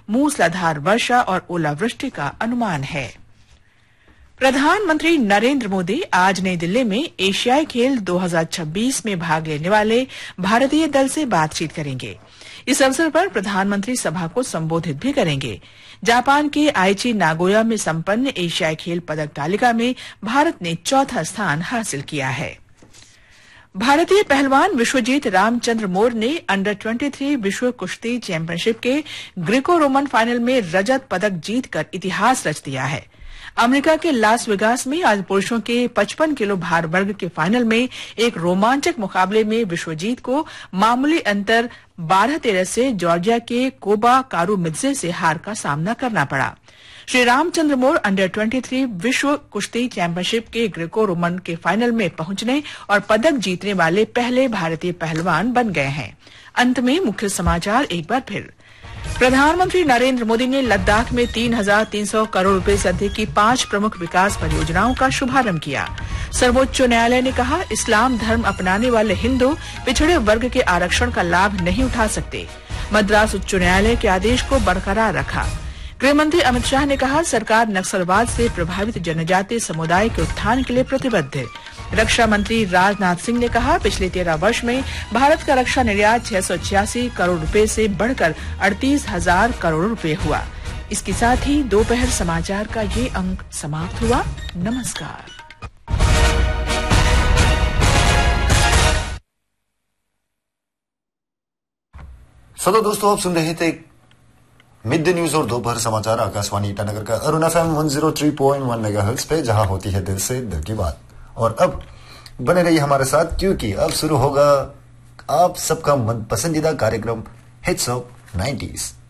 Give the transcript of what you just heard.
मूसलाधार वर्षा और ओलावृष्टि का अनुमान है। प्रधानमंत्री नरेंद्र मोदी आज नई दिल्ली में एशियाई खेल 2026 में भाग लेने वाले भारतीय दल से बातचीत करेंगे। इस अवसर पर प्रधानमंत्री सभा को संबोधित भी करेंगे। जापान के आईची नागोया में संपन्न एशियाई खेल पदक तालिका में भारत ने चौथा स्थान हासिल किया है। भारतीय पहलवान विश्वजीत रामचंद्र मोर ने अंडर 23 विश्व कुश्ती चैंपियनशिप के ग्रीको रोमन फाइनल में रजत पदक जीतकर इतिहास रच दिया है। अमेरिका के लास वेगास में आज पुरुषों के 55 किलो भार वर्ग के फाइनल में एक रोमांचक मुकाबले में विश्वजीत को मामूली अंतर 12-13 से जॉर्जिया के कोबा कारुमिद्जे से हार का सामना करना पड़ा। श्री रामचंद्र मोर अंडर 23 विश्व कुश्ती चैंपियनशिप के ग्रीको रोमन के फाइनल में पहुंचने और पदक जीतने वाले पहले भारतीय पहलवान बन गए हैं। अंत में मुख्य समाचार एक बार फिर। प्रधानमंत्री नरेंद्र मोदी ने लद्दाख में 3,300 करोड़ रुपए से अधिक की 5 प्रमुख विकास परियोजनाओं का शुभारंभ किया। सर्वोच्च न्यायालय ने कहा, इस्लाम धर्म अपनाने वाले हिंदू पिछड़े वर्ग के आरक्षण का लाभ नहीं उठा सकते। मद्रास उच्च न्यायालय के आदेश को बरकरार रखा। गृहमंत्री अमित शाह ने कहा, सरकार नक्सलवाद से प्रभावित जनजातीय समुदाय के उत्थान के लिए प्रतिबद्ध। रक्षा मंत्री राजनाथ सिंह ने कहा, पिछले 13 वर्ष में भारत का रक्षा निर्यात 686 करोड़ रुपए से बढ़कर 38,000 करोड़ रुपए हुआ। इसके साथ ही दोपहर समाचार का ये अंक समाप्त हुआ। नमस्कार। सो दोस्तों, आप सुन रहे थे मिड डे न्यूज और दोपहर समाचार आकाशवाणी ईटानगर का अरुण FM 103.1 मेगाहर्ट्ज पे, जहां होती है दिल से दिल की बात। और अब बने रहिए हमारे साथ, क्योंकि अब शुरू होगा आप सबका मन पसंदीदा कार्यक्रम हिट्स ऑफ 90s।